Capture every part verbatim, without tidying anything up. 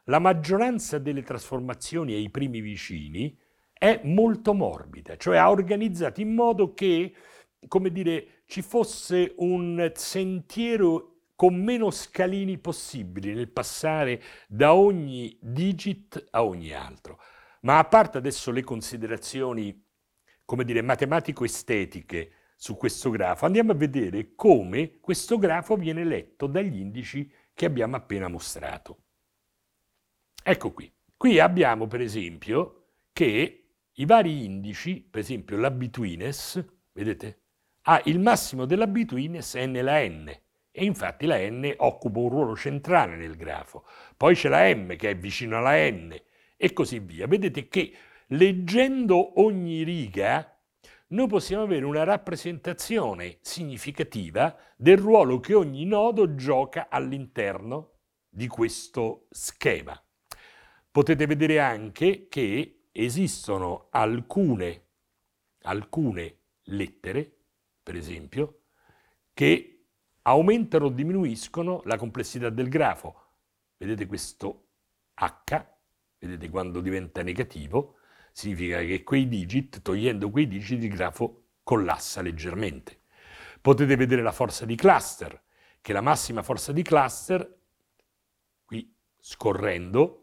la maggioranza delle trasformazioni ai primi vicini è molto morbida, cioè ha organizzato in modo che, come dire, ci fosse un sentiero con meno scalini possibili nel passare da ogni digit a ogni altro. Ma a parte adesso le considerazioni, come dire, matematico-estetiche su questo grafo, andiamo a vedere come questo grafo viene letto dagli indici che abbiamo appena mostrato. Ecco qui. Qui abbiamo, per esempio, che i vari indici, per esempio la betweenness, vedete, ha il massimo della betweenness è nella n, e infatti la n occupa un ruolo centrale nel grafo. Poi c'è la m che è vicino alla n e così via. Vedete che leggendo ogni riga noi possiamo avere una rappresentazione significativa del ruolo che ogni nodo gioca all'interno di questo schema. Potete vedere anche che esistono alcune, alcune lettere, per esempio, che aumentano o diminuiscono la complessità del grafo. Vedete questo H, vedete quando diventa negativo, significa che quei digit, togliendo quei digit, il grafo collassa leggermente. Potete vedere la forza di cluster, che la massima forza di cluster, qui scorrendo,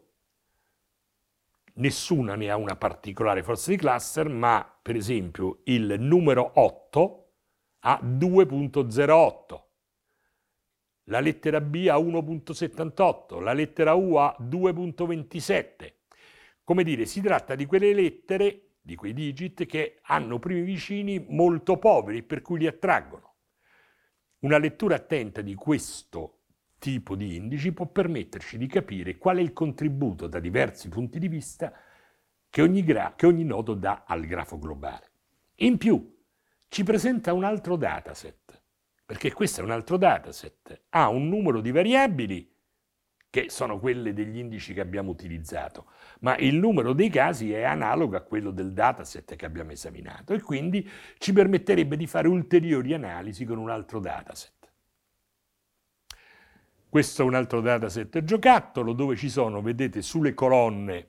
nessuna ne ha una particolare forza di cluster, ma per esempio il numero otto ha due virgola zero otto, la lettera B ha uno virgola settantotto, la lettera U ha due virgola ventisette. Come dire, si tratta di quelle lettere, di quei digit, che hanno primi vicini molto poveri, per cui li attraggono. Una lettura attenta di questo tipo di indici può permetterci di capire qual è il contributo da diversi punti di vista che ogni, gra- che ogni nodo dà al grafo globale. In più, ci presenta un altro dataset, perché questo è un altro dataset, ha un numero di variabili che sono quelle degli indici che abbiamo utilizzato, ma il numero dei casi è analogo a quello del dataset che abbiamo esaminato e quindi ci permetterebbe di fare ulteriori analisi con un altro dataset. Questo è un altro dataset giocattolo dove ci sono, vedete, sulle colonne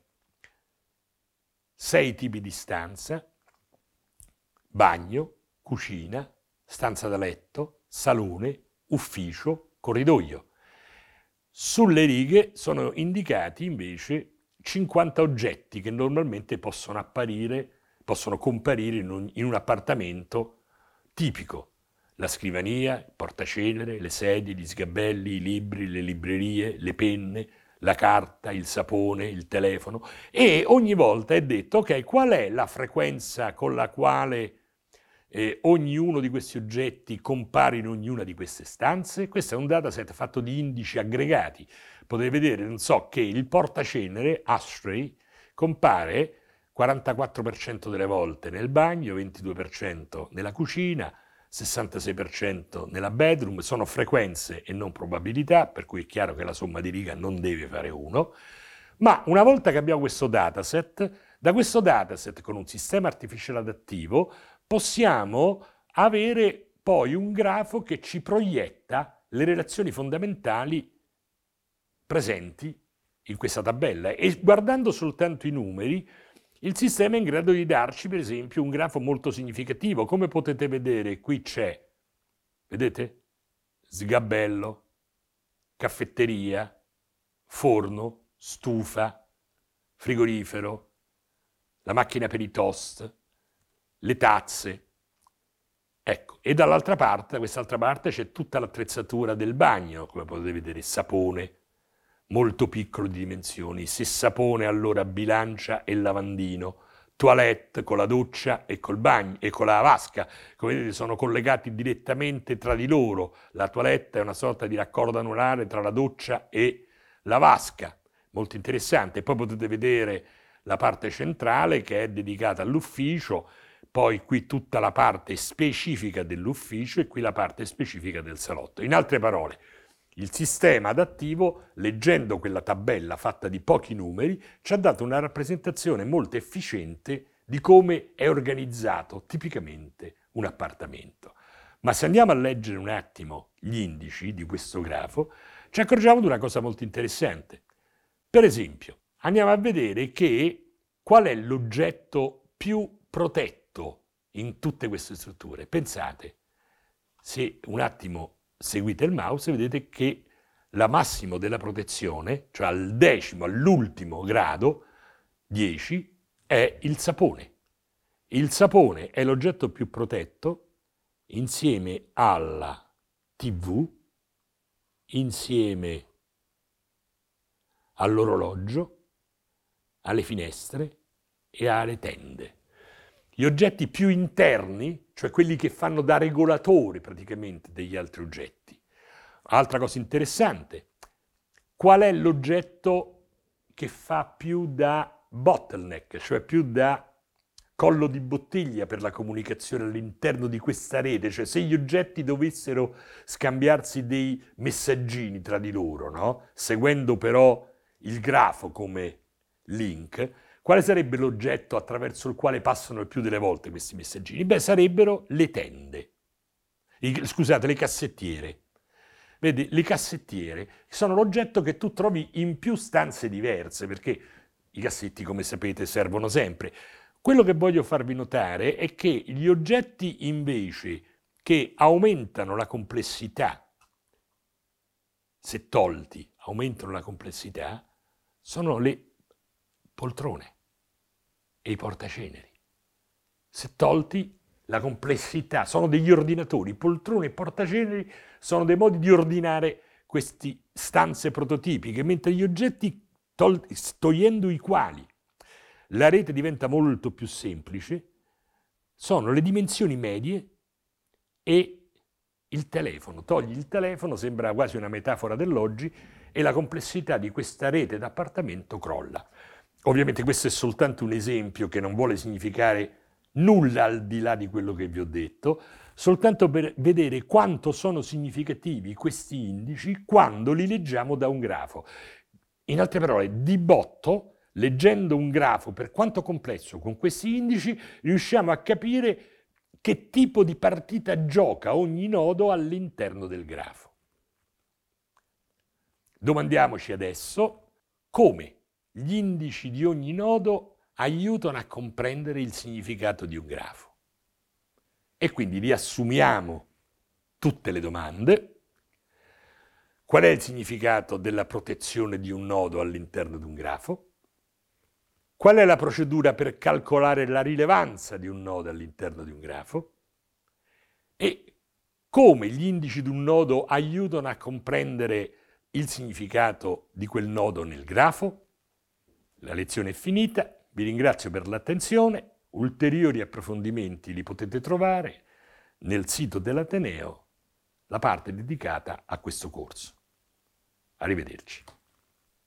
sei tipi di stanza: bagno, cucina, stanza da letto, salone, ufficio, corridoio. Sulle righe sono indicati invece cinquanta oggetti che normalmente possono apparire, possono comparire in un, in un appartamento tipico. La scrivania, il portacenere, le sedie, gli sgabelli, i libri, le librerie, le penne, la carta, il sapone, il telefono, e ogni volta è detto, ok, qual è la frequenza con la quale eh, ognuno di questi oggetti compare in ognuna di queste stanze? Questo è un dataset fatto di indici aggregati. Potete vedere, non so, che il portacenere, ashtray, compare quarantaquattro per cento delle volte nel bagno, ventidue per cento nella cucina, sessantasei per cento nella bedroom. Sono frequenze e non probabilità, per cui è chiaro che la somma di riga non deve fare uno. Ma una volta che abbiamo questo dataset, da questo dataset con un sistema artificiale adattivo possiamo avere poi un grafo che ci proietta le relazioni fondamentali presenti in questa tabella, e guardando soltanto i numeri il sistema è in grado di darci, per esempio, un grafo molto significativo. Come potete vedere, qui c'è, vedete? Sgabello, caffetteria, forno, stufa, frigorifero, la macchina per i toast, le tazze. Ecco, e dall'altra parte, da quest'altra parte, c'è tutta l'attrezzatura del bagno, come potete vedere, sapone, molto piccolo di dimensioni, se sapone allora bilancia e lavandino, toilette con la doccia e col bagno e con la vasca, come vedete sono collegati direttamente tra di loro. La toilette è una sorta di raccordo anulare tra la doccia e la vasca, molto interessante. Poi potete vedere la parte centrale che è dedicata all'ufficio, poi qui tutta la parte specifica dell'ufficio e qui la parte specifica del salotto. In altre parole, il sistema adattivo, leggendo quella tabella fatta di pochi numeri, ci ha dato una rappresentazione molto efficiente di come è organizzato tipicamente un appartamento. Ma se andiamo a leggere un attimo gli indici di questo grafo, ci accorgiamo di una cosa molto interessante. Per esempio, andiamo a vedere che qual è l'oggetto più protetto in tutte queste strutture. Pensate, se un attimo seguite il mouse, vedete che la massimo della protezione, cioè al decimo, all'ultimo grado, dieci, è il sapone. Il sapone è l'oggetto più protetto insieme alla tivù, insieme all'orologio, alle finestre e alle tende. Gli oggetti più interni, cioè quelli che fanno da regolatore praticamente degli altri oggetti. Altra cosa interessante, qual è l'oggetto che fa più da bottleneck, cioè più da collo di bottiglia per la comunicazione all'interno di questa rete? Cioè se gli oggetti dovessero scambiarsi dei messaggini tra di loro, no? Seguendo però il grafo come link, quale sarebbe l'oggetto attraverso il quale passano il più delle volte questi messaggini? Beh, sarebbero le tende, I, scusate, le cassettiere. Vedi, le cassettiere sono l'oggetto che tu trovi in più stanze diverse, perché i cassetti, come sapete, servono sempre. Quello che voglio farvi notare è che gli oggetti invece che aumentano la complessità, se tolti, aumentano la complessità, sono le poltrone e i portaceneri. Se tolti la complessità, sono degli ordinatori, poltrone e portaceneri sono dei modi di ordinare queste stanze prototipiche, mentre gli oggetti, tol- togliendo i quali la rete diventa molto più semplice, sono le dimensioni medie e il telefono. Togli il telefono, sembra quasi una metafora dell'oggi, e la complessità di questa rete d'appartamento crolla. Ovviamente questo è soltanto un esempio che non vuole significare nulla al di là di quello che vi ho detto, soltanto per vedere quanto sono significativi questi indici quando li leggiamo da un grafo. In altre parole, di botto, leggendo un grafo, per quanto complesso, con questi indici, riusciamo a capire che tipo di partita gioca ogni nodo all'interno del grafo. Domandiamoci adesso come gli indici di ogni nodo aiutano a comprendere il significato di un grafo. E quindi riassumiamo tutte le domande. Qual è il significato della protezione di un nodo all'interno di un grafo? Qual è la procedura per calcolare la rilevanza di un nodo all'interno di un grafo? E come gli indici di un nodo aiutano a comprendere il significato di quel nodo nel grafo? La lezione è finita, vi ringrazio per l'attenzione, ulteriori approfondimenti li potete trovare nel sito dell'Ateneo, la parte dedicata a questo corso. Arrivederci.